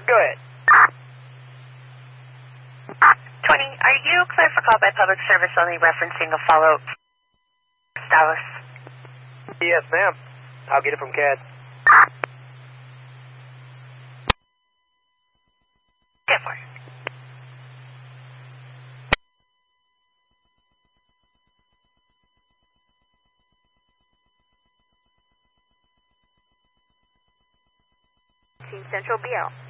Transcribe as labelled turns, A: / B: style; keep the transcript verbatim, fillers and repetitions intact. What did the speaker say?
A: Go ahead.
B: twenty, are you clear for call by public service only referencing a follow-up Dallas?
A: Yes, ma'am. I'll get it from C A D.
B: ten four.
C: Central B L.